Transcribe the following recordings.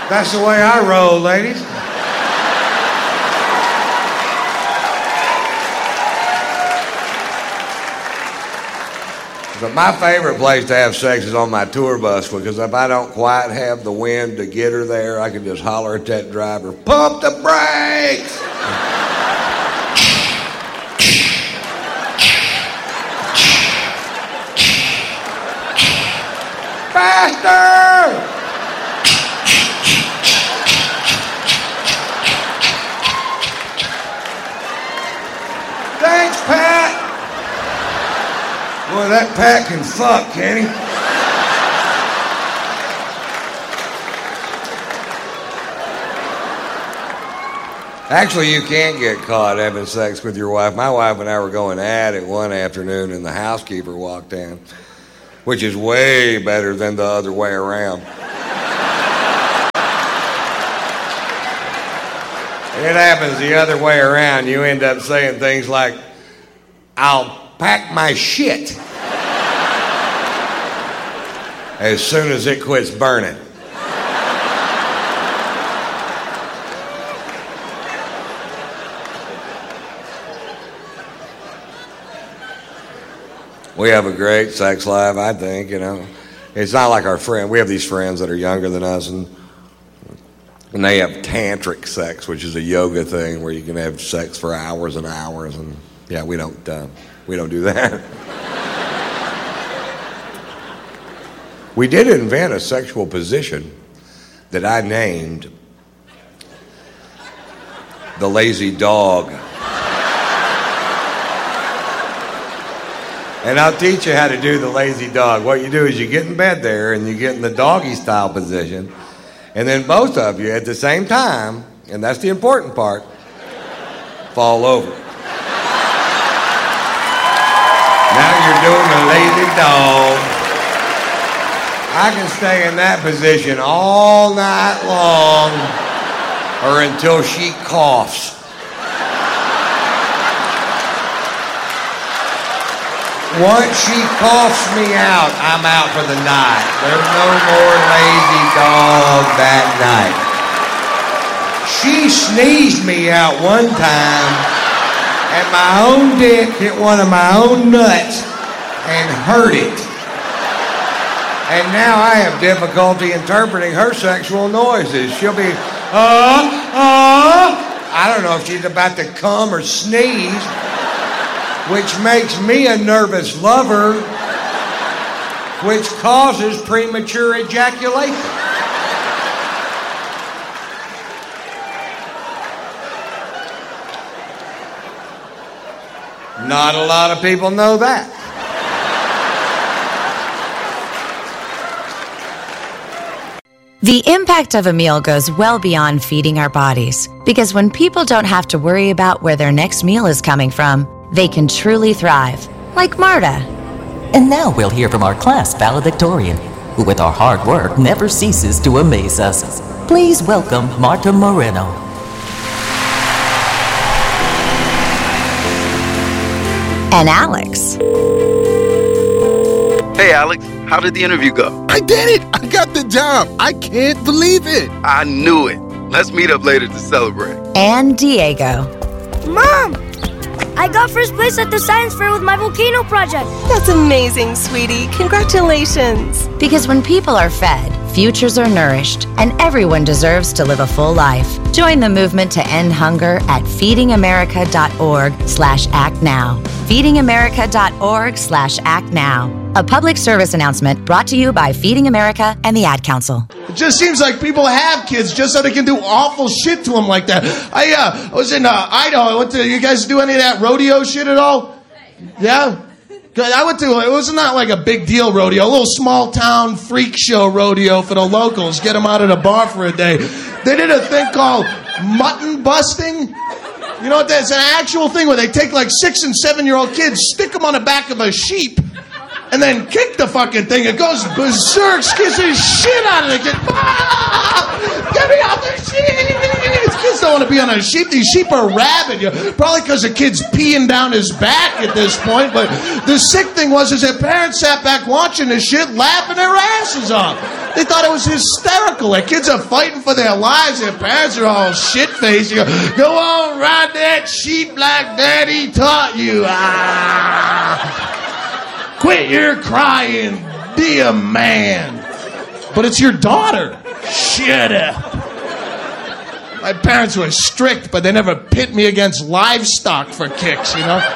That's the way I roll, ladies. But my favorite place to have sex is on my tour bus, because if I don't quite have the wind to get her there, I can just holler at that driver, pump the brakes! Faster! Thanks, Pat! Boy, that Pat can fuck, can he? Actually, you can't get caught having sex with your wife. My wife and I were going at it one afternoon, and the housekeeper walked in, which is way better than the other way around. It happens the other way around. You end up saying things like, I'll pack my shit as soon as it quits burning. We have a great sex life, I think, you know. It's not like our friend. We have these friends that are younger than us, and they have tantric sex, which is a yoga thing where you can have sex for hours and hours, and yeah, we don't do that. We did invent a sexual position that I named the lazy dog. And I'll teach you how to do the lazy dog. What you do is you get in bed there and you get in the doggy style position, and then both of you at the same time, and that's the important part, fall over. Now you're doing the lazy dog. I can stay in that position all night long or until she coughs. Once she coughs me out, I'm out for the night. There's no more lazy dog that night. She sneezed me out one time, and my own dick hit one of my own nuts and hurt it. And now I have difficulty interpreting her sexual noises. She'll be, I don't know if she's about to come or sneeze, which makes me a nervous lover, which causes premature ejaculation. Not a lot of people know that. The impact of a meal goes well beyond feeding our bodies, because when people don't have to worry about where their next meal is coming from, they can truly thrive, like Marta. And now we'll hear from our class valedictorian, who with our hard work never ceases to amaze us. Please welcome Marta Moreno. And Alex. Hey, Alex, how did the interview go? I did it! I got the job! I can't believe it! I knew it. Let's meet up later to celebrate. And Diego. Mom! I got first place at the science fair with my volcano project. That's amazing, sweetie. Congratulations. Because when people are fed, futures are nourished, and everyone deserves to live a full life. Join the movement to end hunger at feedingamerica.org/actnow. feedingamerica.org/actnow. A public service announcement brought to you by Feeding America and the Ad Council. It just seems like people have kids just so they can do awful shit to them like that. I was in Idaho. You guys do any of that rodeo shit at all? Yeah? I went to, it was not like a big deal rodeo, a little small town freak show rodeo for the locals, get them out of the bar for a day. They did a thing called mutton busting. You know what that's an actual thing where they take like 6 and 7-year-old kids, stick them on the back of a sheep, and then kick the fucking thing. It goes berserk, scares the shit out of the kid. Ah! Get me off the sheep! It's just don't want to be on a sheep. These sheep are rabid. Probably because the kid's peeing down his back at this point. But the sick thing was that parents sat back watching this shit, laughing their asses off. They thought it was hysterical. Their kids are fighting for their lives. Their parents are all shit-faced. You go on, ride that sheep like Daddy taught you. Quit your crying. Be a man. But it's your daughter. Shut up. My parents were strict, but they never pit me against livestock for kicks, you know?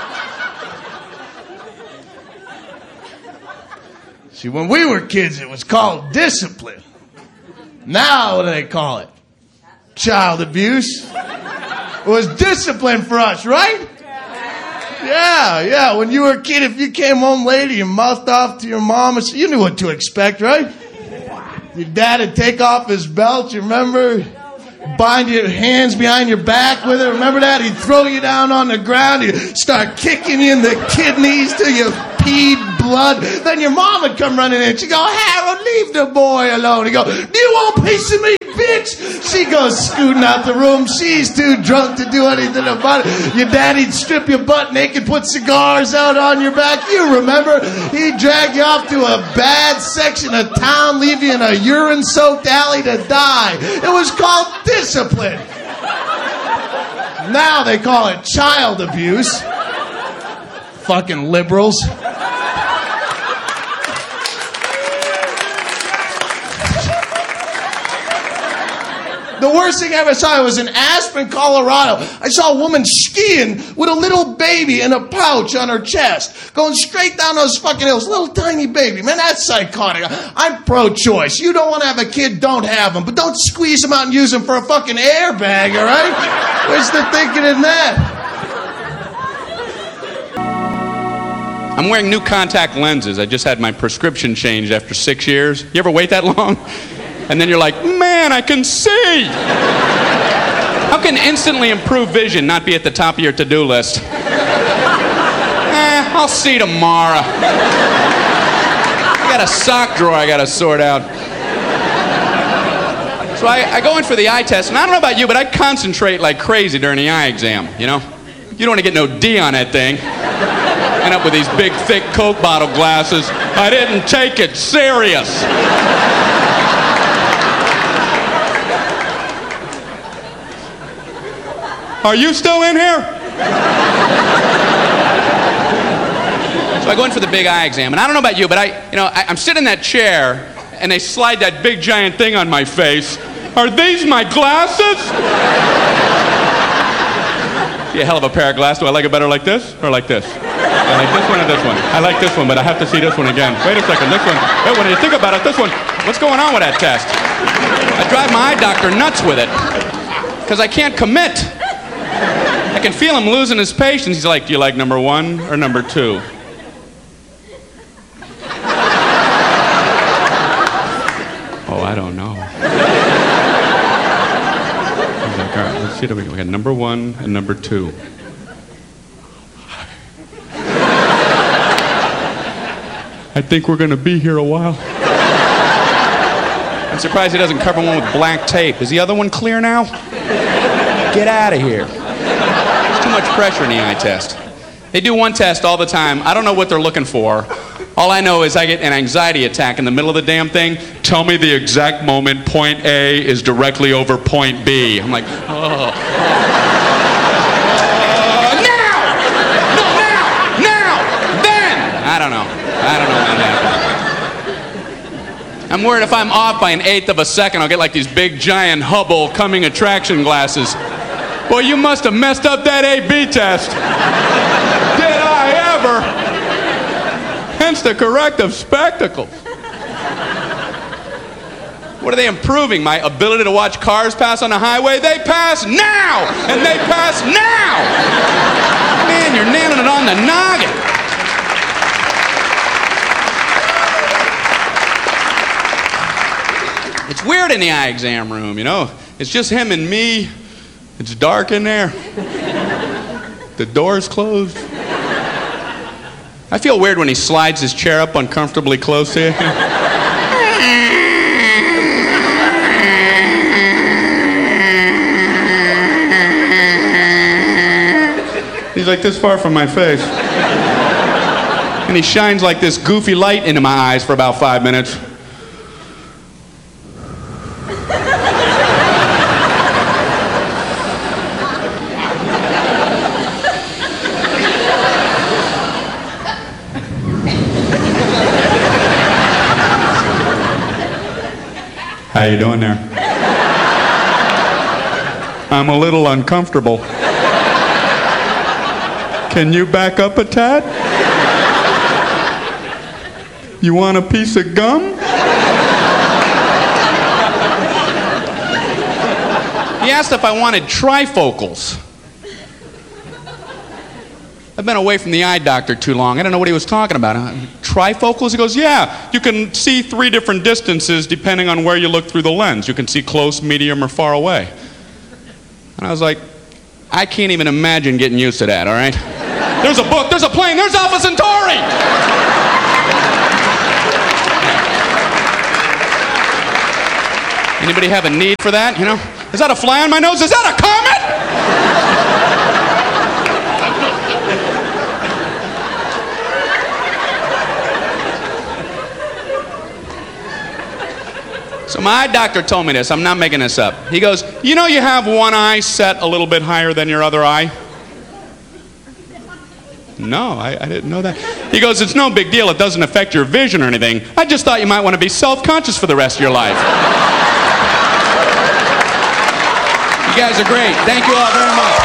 See, when we were kids, it was called discipline. Now, what do they call it? Child abuse. It was discipline for us, right? Yeah. When you were a kid, if you came home late, you mouthed off to your mom, you knew what to expect, right? Your dad would take off his belt, you remember? Bind your hands behind your back with it. Remember that? He'd throw you down on the ground. He'd start kicking you in the kidneys till you peed blood. Then your mom would come running in. She'd go, Harold, leave the boy alone. He'd go, do you want a piece of me, bitch? She goes scooting out the room. She's too drunk to do anything about it. Your daddy'd strip your butt naked, put cigars out on your back. You remember? He'd drag you off to a bad section of town, leave you in a urine-soaked alley to die. It was called discipline. Now they call it child abuse. Fucking liberals. The worst thing I ever saw was in Aspen, Colorado. I saw a woman skiing with a little baby in a pouch on her chest, going straight down those fucking hills. Little tiny baby. Man, that's psychotic. I'm pro-choice. You don't want to have a kid, don't have them. But don't squeeze them out and use them for a fucking airbag, all right? Where's the thinking in that? I'm wearing new contact lenses. I just had my prescription changed after 6 years. You ever wait that long? And then you're like, man, I can see. How can instantly improved vision not be at the top of your to-do list? I'll see tomorrow. I got a sock drawer I got to sort out. So I go in for the eye test, and I don't know about you, but I concentrate like crazy during the eye exam, you know? You don't want to get no D on that thing. End up with these big, thick Coke bottle glasses. I didn't take it serious. Are you still in here? So I go in for the big eye exam, and I don't know about you, but I'm sitting in that chair, and they slide that big giant thing on my face. Are these my glasses? See a hell of a pair of glasses. Do I like it better like this or like this? I like this one or this one? I like this one, but I have to see this one again. Wait a second, this one. Wait, when you think about it, this one. What's going on with that test? I drive my eye doctor nuts with it because I can't commit. I can feel him losing his patience. He's like, do you like number 1 or number 2? Oh, I don't know. He's like, all right, let's see. We got number 1 and number 2. I think we're going to be here a while. I'm surprised he doesn't cover one with black tape. Is the other one clear now? Get out of here. There's too much pressure in the eye test. They do one test all the time. I don't know what they're looking for. All I know is I get an anxiety attack in the middle of the damn thing. Tell me the exact moment point A is directly over point B. I'm like, oh. Now! Then! I don't know when that happens. I'm worried if I'm off by 1/8 of a second, I'll get like these big, giant Hubble coming attraction glasses. Boy, you must have messed up that A-B test. Did I ever? Hence the corrective spectacles. What are they improving? My ability to watch cars pass on the highway? They pass now! And they pass now! Man, you're nailing it on the noggin. It's weird in the eye exam room, you know? It's just him and me. It's dark in there. The door's closed. I feel weird when he slides his chair up uncomfortably close to you. like this far from my face. And he shines like this goofy light into my eyes for about 5 minutes. How you doing there? I'm a little uncomfortable. Can you back up a tad? You want a piece of gum? He asked if I wanted trifocals. I've been away from the eye doctor too long. I don't know what he was talking about. Trifocals? He goes, yeah, you can see 3 different distances depending on where you look through the lens. You can see close, medium, or far away. And I was like, I can't even imagine getting used to that, all right? There's a book, there's a plane, there's Alpha Centauri! Anybody have a need for that, you know? Is that a fly on my nose? Is that a comet? So my eye doctor told me this. I'm not making this up. He goes, you know you have one eye set a little bit higher than your other eye? No, I didn't know that. He goes, it's no big deal. It doesn't affect your vision or anything. I just thought you might want to be self-conscious for the rest of your life. You guys are great. Thank you all very much.